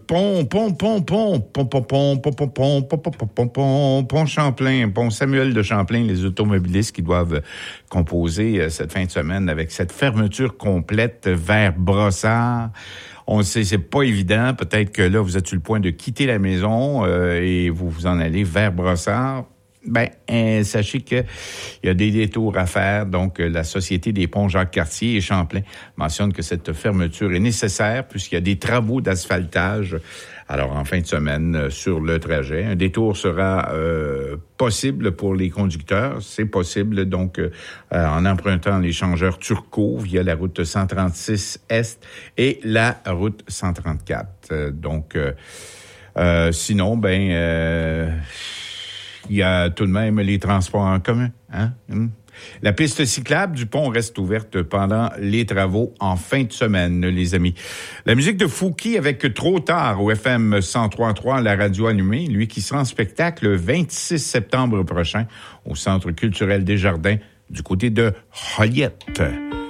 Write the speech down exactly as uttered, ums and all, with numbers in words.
pont, pont, pont, pont, pont, pont, pont, pont, pont, pont, pont, pont, pont, pont, pont Champlain, pont Samuel de Champlain, les automobilistes qui doivent composer cette fin de semaine avec cette fermeture complète vers Brossard. On le sait, c'est pas évident. Peut-être que là, vous êtes sur le point de quitter la maison euh, et vous vous en allez vers Brossard. Ben, euh, sachez que il y a des détours à faire. Donc, euh, la Société des ponts Jacques-Cartier et Champlain mentionne que cette fermeture est nécessaire puisqu'il y a des travaux d'asphaltage. Alors, en fin de semaine, euh, sur le trajet, un détour sera euh, possible pour les conducteurs. C'est possible, donc, euh, en empruntant l'échangeur Turcot via la route cent trente-six Est et la route cent trente-quatre. Euh, donc, euh, euh, sinon, ben... Euh, il y a tout de même les transports en commun. Hein? Hum. La piste cyclable du pont reste ouverte pendant les travaux en fin de semaine, les amis. La musique de Fouki avec Trop tard au F M cent trois virgule trois, la radio allumée, lui qui sera en spectacle le vingt-six septembre prochain au Centre culturel des Jardins du côté de Joliette.